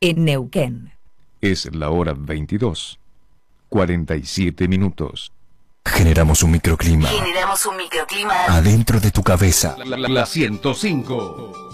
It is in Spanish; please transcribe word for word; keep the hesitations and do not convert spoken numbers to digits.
en Neuquén. Es la hora veintidós, cuarenta y siete minutos. Generamos un microclima. Generamos un microclima adentro de tu cabeza. La, la, la ciento cinco.